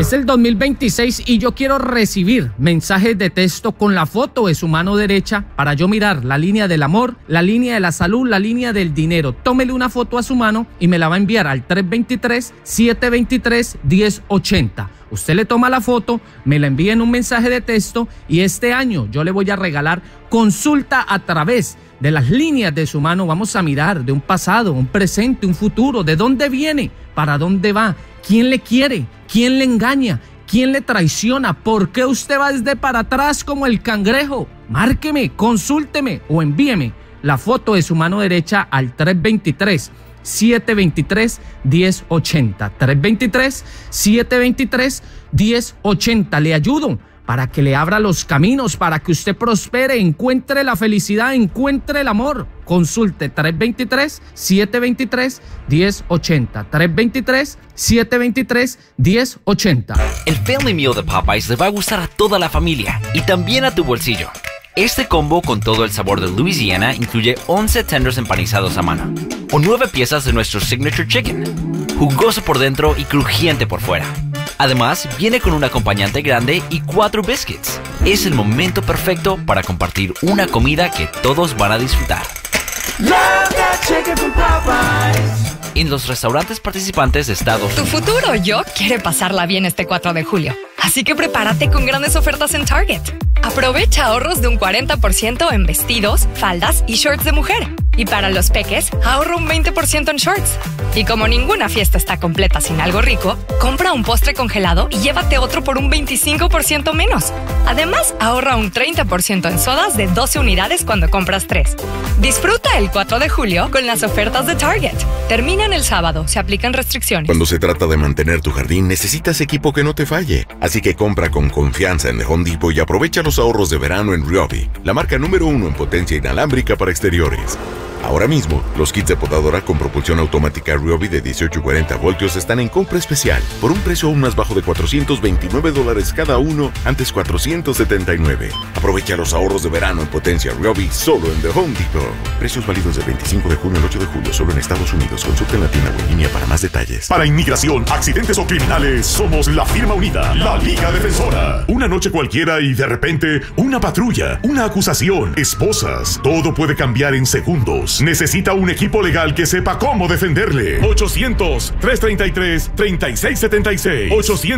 Es el 2026 y yo quiero recibir mensajes de texto con la foto de su mano derecha para yo mirar la línea del amor, la línea de la salud, la línea del dinero. Tómele una foto a su mano y me la va a enviar al 323-723-1080. Usted le toma la foto, me la envía en un mensaje de texto y este año yo le voy a regalar consulta a través de las líneas de su mano. Vamos a mirar de un pasado, un presente, un futuro, de dónde viene, para dónde va, quién le quiere, quién le engaña, quién le traiciona, por qué usted va desde para atrás como el cangrejo. Márqueme, consúlteme o envíeme la foto de su mano derecha al 323-723-1080. 323-723-1080. Le ayudo para que le abra los caminos, para que usted prospere, encuentre la felicidad, encuentre el amor. Consulte 323-723-1080. 323-723-1080. El Family Meal de Popeyes le va a gustar a toda la familia y también a tu bolsillo. Este combo con todo el sabor de Louisiana incluye 11 tenders empanizados a mano o 9 piezas de nuestro Signature Chicken, jugoso por dentro y crujiente por fuera. Además, viene con un acompañante grande y 4 biscuits. Es el momento perfecto para compartir una comida que todos van a disfrutar. En los restaurantes participantes de Estados Unidos. Tu futuro yo quiere pasarla bien este 4 de julio. Así que prepárate con grandes ofertas en Target. Aprovecha ahorros de un 40% en vestidos, faldas y shorts de mujer. Y para los peques, ahorra un 20% en shorts. Y como ninguna fiesta está completa sin algo rico, compra un postre congelado y llévate otro por un 25% menos. Además, ahorra un 30% en sodas de 12 unidades cuando compras 3. Disfruta el 4 de julio con las ofertas de Target. Terminan el sábado, se aplican restricciones. Cuando se trata de mantener tu jardín, necesitas equipo que no te falle. Así que compra con confianza en The Home Depot y aprovecha los ahorros de verano en Ryobi, la marca número 1 en potencia inalámbrica para exteriores. Ahora mismo, los kits de podadora con propulsión automática Ryobi de 18 y 40 voltios están en compra especial por un precio aún más bajo de $429 cada uno, antes $479. Aprovecha los ahorros de verano en potencia Ryobi solo en The Home Depot. Precios válidos del 25 de junio al 8 de julio solo en Estados Unidos. Consulta en la tienda o en línea para más detalles. Para inmigración, accidentes o criminales, somos la firma unida, la Liga Defensora. Una noche cualquiera y de repente, una patrulla, una acusación, esposas. Todo puede cambiar en segundos. Necesita un equipo legal que sepa cómo defenderle. 800-333-3676.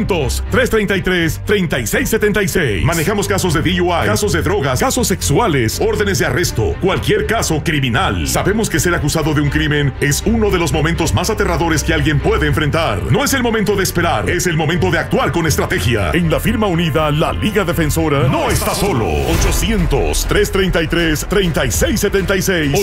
800-333-3676. Manejamos casos de DUI, casos de drogas, casos sexuales, órdenes de arresto, cualquier caso criminal. Sabemos que ser acusado de un crimen es uno de los momentos más aterradores que alguien puede enfrentar. No es el momento de esperar, es el momento de actuar con estrategia. En la firma unida, la Liga Defensora no está solo. 800-333-3676.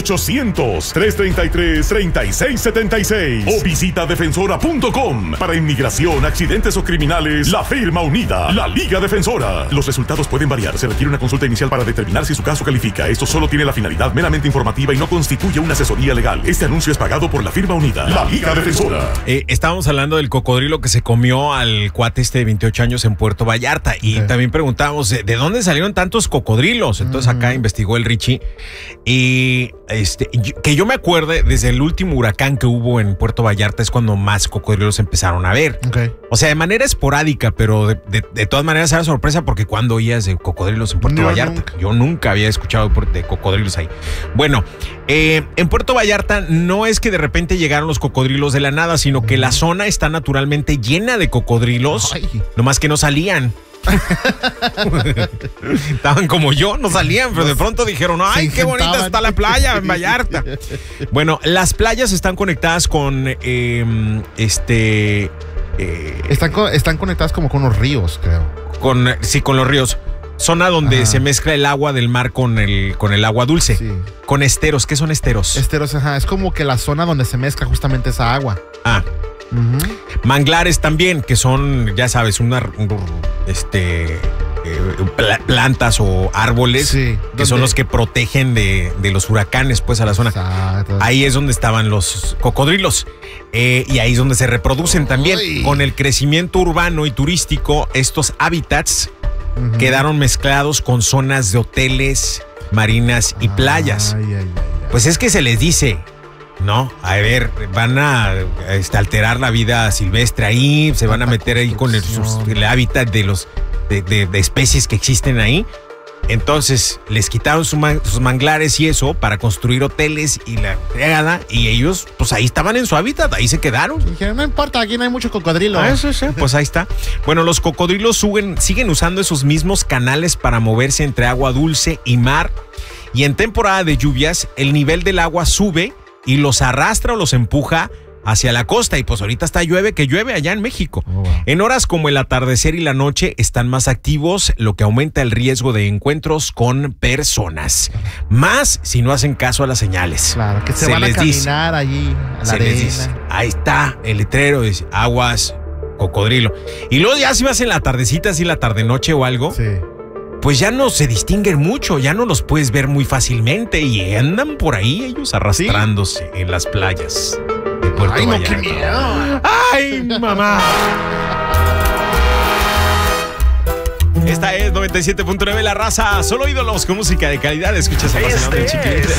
800-333-3676 o visita defensora.com. Para inmigración, accidentes o criminales, la firma unida, la Liga Defensora. Los resultados pueden variar. Se requiere una consulta inicial para determinar si su caso califica. Esto solo tiene la finalidad meramente informativa y no constituye una asesoría legal. Este anuncio es pagado por la firma unida, la Liga Defensora. Estábamos hablando del cocodrilo que se comió al cuate de 28 años en Puerto Vallarta y también preguntábamos ¿de dónde salieron tantos cocodrilos? Entonces acá investigó el Richie y que yo me acuerde, desde el último huracán que hubo en Puerto Vallarta es cuando más cocodrilos empezaron a ver. O sea, de manera esporádica, pero de todas maneras era sorpresa porque cuando oías de cocodrilos en Puerto Vallarta. Yo nunca había escuchado de cocodrilos ahí. Bueno, en Puerto Vallarta no es que de repente llegaron los cocodrilos de la nada, sino que la zona está naturalmente llena de cocodrilos, nomás que no salían. Estaban como yo, no salían, pero de pronto dijeron, ¡ay, qué bonita está la playa en Vallarta! Bueno, las playas están conectadas con están conectadas como con los ríos, creo. Sí, con los ríos. Zona donde se mezcla el agua del mar con el agua dulce. Sí. Con esteros. ¿Qué son esteros? Esteros, es como que la zona donde se mezcla justamente esa agua. Manglares también, que son, ya sabes, plantas o árboles que son los que protegen de los huracanes, pues, a la zona. Exacto. Ahí es donde estaban los cocodrilos. Y ahí es donde se reproducen también. Con el crecimiento urbano y turístico, estos hábitats quedaron mezclados con zonas de hoteles, marinas y playas. Pues es que se les dice No, a ver, van a alterar la vida silvestre ahí, se van a meter ahí con el hábitat de los de especies que existen ahí. Entonces les quitaron sus manglares y eso para construir hoteles y la fregada, y ellos pues ahí estaban en su hábitat, ahí se quedaron. Dijeron, no importa, aquí no hay muchos cocodrilos. Pues ahí está. Bueno, los cocodrilos siguen usando esos mismos canales para moverse entre agua dulce y mar, y en temporada de lluvias el nivel del agua sube y los arrastra o los empuja hacia la costa, y pues ahorita está llueve allá en México. Oh, wow. En horas como el atardecer y la noche están más activos, lo que aumenta el riesgo de encuentros con personas. Más si no hacen caso a las señales. Claro, que se van a caminar allí a la arena. Ahí está el letrero, dice aguas, cocodrilo. Y luego ya si vas en la tardecita, así la tarde-noche o algo, sí, pues ya no se distinguen mucho, ya no los puedes ver muy fácilmente y andan por ahí ellos arrastrándose en las playas. Ay, no, qué miedo. Ay, mamá. Esta es 97.9 La Raza. Solo ídolos con música de calidad. Escuchas a Chiquilín.